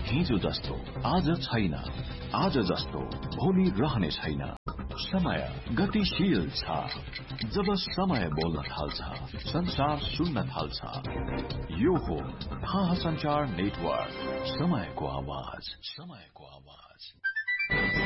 हिजो जस्तो आज छैन, आज जस्तो भोलि रहने छैन। समय गतिशील छ। जब समय बोल्न थाल्छ, संसार सुन्न थाल्छ। यो हो थाहा संचार नेटवर्क, समयको आवाज, समयको आवाज।